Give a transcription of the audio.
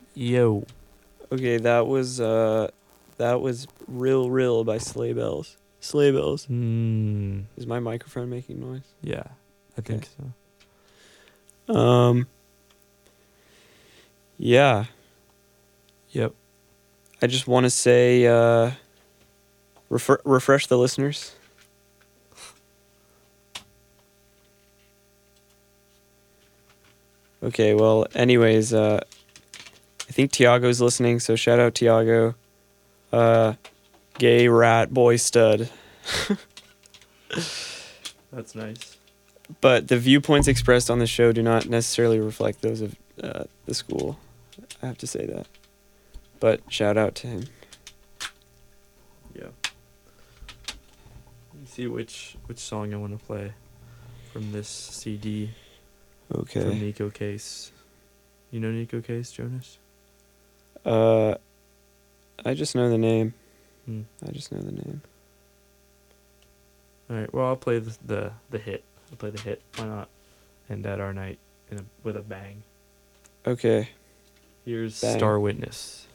Yo. Okay, that was Real by Sleigh Bells. Sleigh Bells. Hmm. Is my microphone making noise? Yeah, I think so. Yeah. Yep. I just want to say refresh the listeners. Okay, well, anyways, I think Tiago's listening, so shout out Tiago. Gay rat boy stud. That's nice. But the viewpoints expressed on the show do not necessarily reflect those of the school. I have to say that. But shout out to him. Yeah. Let me see which song I want to play from this CD Okay. from Nico Case. You know Nico Case, Jonas? I just know the name. Hmm. I just know the name. All right. Well, I'll play the hit. I'll play the hit. Why not end at our night with a bang? Okay. Here's Bang. Star Witness.